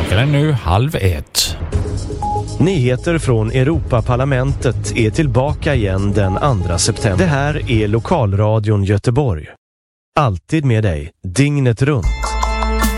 Klockan är nu 12:30. Nyheter från Europaparlamentet är tillbaka igen den 2 september. Det här är Lokalradion Göteborg. Alltid med dig, dygnet runt.